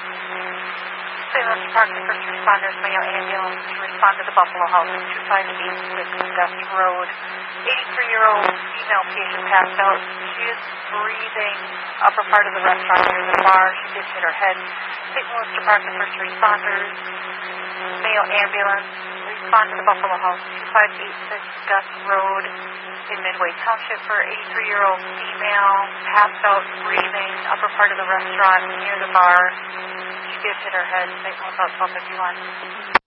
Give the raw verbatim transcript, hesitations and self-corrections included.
Saint Louis Department of First Responders, Mayo Ambulance to respond to the Buffalo House at two five eight six Gus Road. eighty-three-year-old female patient passed out. She is breathing. Upper part of the restaurant near the bar. She did hit her head. Saint Louis Department of First Responders, Mayo Ambulance, respond to the Buffalo House, two five eight six Gus Road in Midway Township for eighty-three-year-old female, passed out, breathing, upper part of the restaurant near the bar. She did hit her head. Saint Louis House twelve fifty-one.